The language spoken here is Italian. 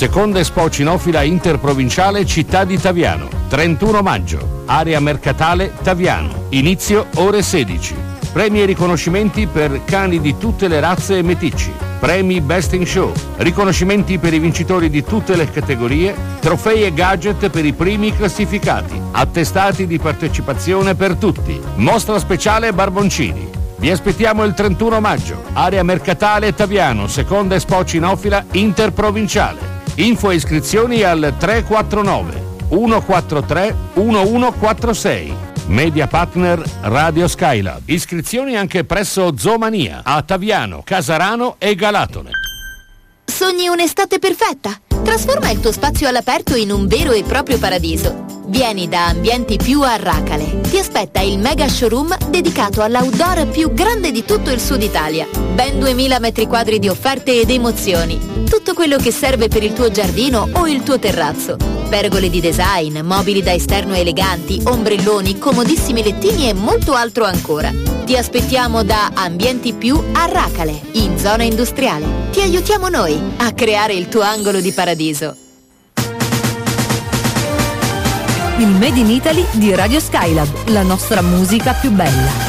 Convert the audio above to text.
Seconda Expo Cinofila Interprovinciale Città di Taviano, 31 maggio, area mercatale Taviano, inizio ore 16. Premi e riconoscimenti per cani di tutte le razze e meticci, premi Best in Show, riconoscimenti per i vincitori di tutte le categorie, trofei e gadget per i primi classificati, attestati di partecipazione per tutti, mostra speciale Barboncini. Vi aspettiamo il 31 maggio, area mercatale Taviano, seconda Expo Cinofila Interprovinciale. Info e iscrizioni al 349 143 1146. Media partner Radio Skylab. Iscrizioni anche presso Zoomania a Taviano, Casarano e Galatone. Sogni un'estate perfetta? Trasforma il tuo spazio all'aperto in un vero e proprio paradiso. Vieni da Ambienti Più a Racale. Ti aspetta il mega showroom dedicato all'outdoor più grande di tutto il sud Italia. Ben 2000 metri quadri di offerte ed emozioni. Tutto quello che serve per il tuo giardino o il tuo terrazzo. Pergole di design, mobili da esterno eleganti, ombrelloni, comodissimi lettini e molto altro ancora. Ti aspettiamo da Ambienti Più a Racale, in zona industriale. Ti aiutiamo noi a creare il tuo angolo di paradiso. Il Made in Italy di Radio Skylab, la nostra musica più bella.